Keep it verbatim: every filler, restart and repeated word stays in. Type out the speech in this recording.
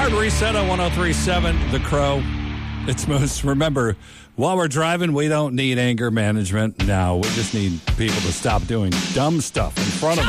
Hard Reset on one oh three point seven, The Crow. It's most, remember, while we're driving, we don't need anger management. No, we just need people to stop doing dumb stuff in front of us.